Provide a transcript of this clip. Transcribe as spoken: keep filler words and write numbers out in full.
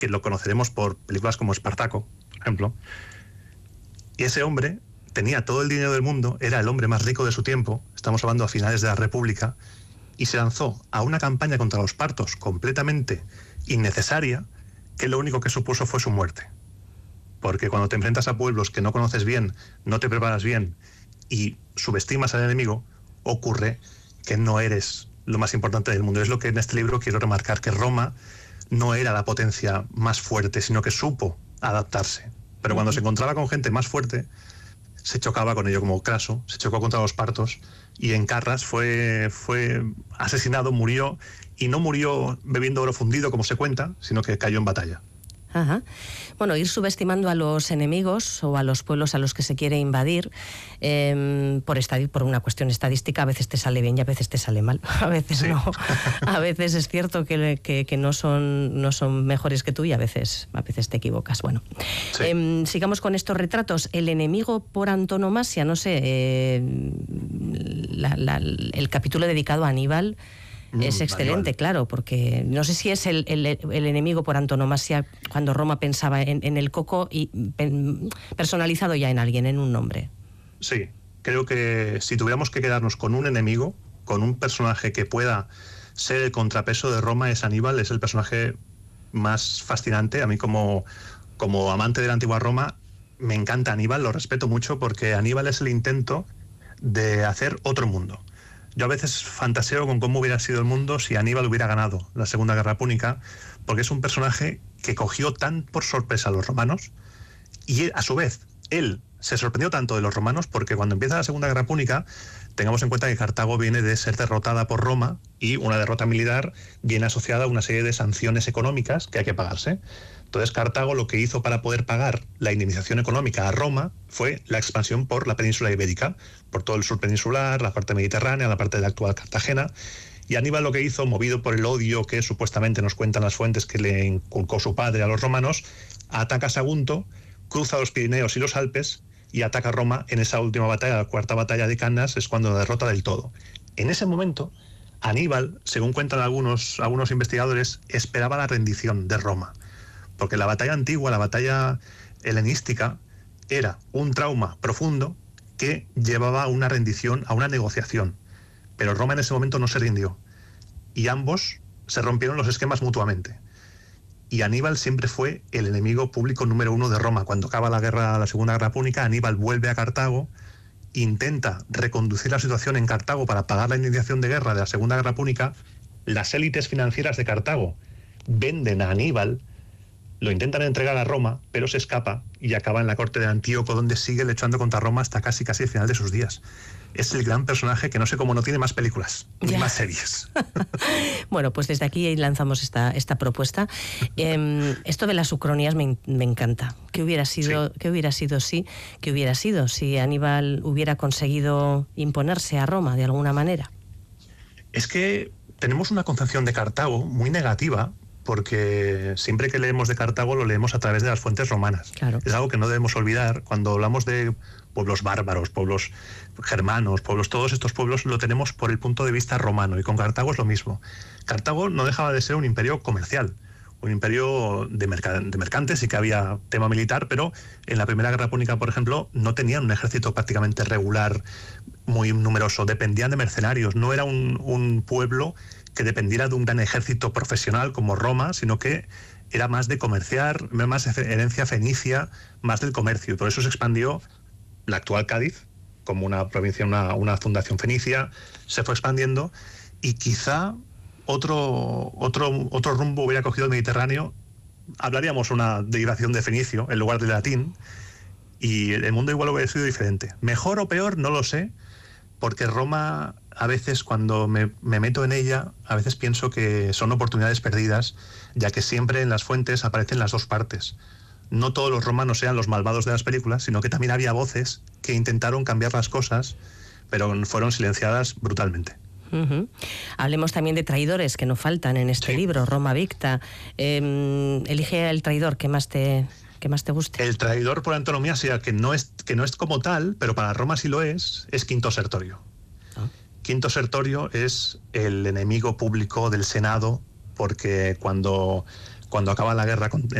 que lo conoceremos por películas como Espartaco, por ejemplo. Y ese hombre tenía todo el dinero del mundo, era el hombre más rico de su tiempo, estamos hablando a finales de la República, y se lanzó a una campaña contra los partos completamente innecesaria, que lo único que supuso fue su muerte. Porque cuando te enfrentas a pueblos que no conoces bien, no te preparas bien y subestimas al enemigo, ocurre que no eres lo más importante del mundo. Es lo que en este libro quiero remarcar, que Roma no era la potencia más fuerte, sino que supo adaptarse. Pero cuando uh-huh. se encontraba con gente más fuerte, se chocaba con ello, como Craso, se chocó contra los partos, y en Carras fue, fue asesinado, murió, y no murió bebiendo oro fundido, como se cuenta, sino que cayó en batalla. Ajá. Bueno, ir subestimando a los enemigos o a los pueblos a los que se quiere invadir eh, por, estadi- por una cuestión estadística, a veces te sale bien y a veces te sale mal. A veces sí. no. A veces es cierto que, que, que no son, no son mejores que tú y a veces, a veces te equivocas. Bueno, sí. eh, sigamos con estos retratos. El enemigo por antonomasia, no sé, eh, la, la, el capítulo dedicado a Aníbal es excelente, Aníbal. Claro, porque no sé si es el, el, el enemigo por antonomasia cuando Roma pensaba en, en el coco y pen, personalizado ya en alguien, en un nombre. Sí, creo que si tuviéramos que quedarnos con un enemigo, con un personaje que pueda ser el contrapeso de Roma, es Aníbal, es el personaje más fascinante. A mí como, como amante de la antigua Roma me encanta Aníbal, lo respeto mucho porque Aníbal es el intento de hacer otro mundo. Yo a veces fantaseo con cómo hubiera sido el mundo si Aníbal hubiera ganado la Segunda Guerra Púnica, porque es un personaje que cogió tan por sorpresa a los romanos y él, a su vez él se sorprendió tanto de los romanos porque cuando empieza la Segunda Guerra Púnica, tengamos en cuenta que Cartago viene de ser derrotada por Roma y una derrota militar viene asociada a una serie de sanciones económicas que hay que pagarse. Entonces Cartago lo que hizo para poder pagar la indemnización económica a Roma fue la expansión por la península ibérica, por todo el sur peninsular, la parte mediterránea, la parte de la actual Cartagena. Y Aníbal lo que hizo, movido por el odio que supuestamente nos cuentan las fuentes que le inculcó su padre a los romanos, ataca a Sagunto, cruza los Pirineos y los Alpes y ataca a Roma en esa última batalla, la cuarta batalla de Cannas, es cuando la derrota del todo. En ese momento, Aníbal, según cuentan algunos, algunos investigadores, esperaba la rendición de Roma. Porque la batalla antigua, la batalla helenística, era un trauma profundo que llevaba a una rendición, a una negociación. Pero Roma en ese momento no se rindió. Y ambos se rompieron los esquemas mutuamente. Y Aníbal siempre fue el enemigo público número uno de Roma. Cuando acaba la guerra, la Segunda Guerra Púnica, Aníbal vuelve a Cartago, intenta reconducir la situación en Cartago para pagar la indemnización de guerra de la Segunda Guerra Púnica. Las élites financieras de Cartago venden a Aníbal, lo intentan entregar a Roma, pero se escapa y acaba en la corte de Antíoco, donde sigue luchando contra Roma hasta casi casi el final de sus días. Es el gran personaje que no sé cómo no tiene más películas, ni más series. Bueno, pues desde aquí lanzamos esta, esta propuesta. Eh, esto de las ucronías me, me encanta. ¿Qué hubiera sido, sí. ¿Qué hubiera sido sí? ¿Qué hubiera sido si Aníbal hubiera conseguido imponerse a Roma de alguna manera? Es que tenemos una concepción de Cartago muy negativa, porque siempre que leemos de Cartago lo leemos a través de las fuentes romanas. Claro. Es algo que no debemos olvidar. Cuando hablamos de pueblos bárbaros, pueblos germanos, pueblos, todos estos pueblos lo tenemos por el punto de vista romano, y con Cartago es lo mismo. Cartago no dejaba de ser un imperio comercial, un imperio de, merc de mercantes, sí que había tema militar, pero en la Primera Guerra Púnica, por ejemplo, no tenían un ejército prácticamente regular, muy numeroso, dependían de mercenarios, no era un, un pueblo que dependiera de un gran ejército profesional como Roma, sino que era más de comerciar, más herencia fenicia, más del comercio, y por eso se expandió la actual Cádiz como una provincia, una, una fundación fenicia, se fue expandiendo, y quizá otro, otro, otro rumbo hubiera cogido el Mediterráneo, hablaríamos una derivación de fenicio en lugar de latín, y el mundo igual hubiera sido diferente. Mejor o peor, no lo sé, porque Roma, a veces cuando me, me meto en ella, a veces pienso que son oportunidades perdidas, ya que siempre en las fuentes aparecen las dos partes. No todos los romanos eran los malvados de las películas, sino que también había voces que intentaron cambiar las cosas, pero fueron silenciadas brutalmente. Uh-huh. Hablemos también de traidores que no faltan en este sí. libro, Roma Victa. Eh, elige el traidor que más te... ¿Qué más te guste? El traidor por antonomía, sea que no es que no es como tal, pero para Roma sí lo es, es Quinto Sertorio. ¿Ah? Quinto Sertorio es el enemigo público del Senado, porque cuando cuando acaba la guerra con,